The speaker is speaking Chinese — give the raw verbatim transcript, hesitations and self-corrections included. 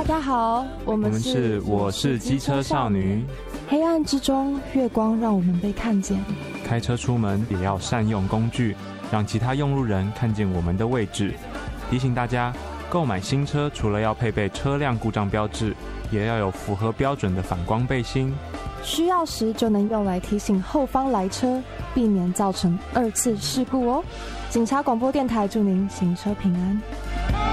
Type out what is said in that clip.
家好，我们是我是机车少女。 黑暗之中，月光让我们被看见。 开车出门也要善用工具，让其他用路人看见我们的位置。提醒大家，购买新车除了要配备车辆故障标志，也要有符合标准的反光背心。 需要时就能用来提醒后方来车，避免造成二次事故哦。警察广播电台祝您行车平安。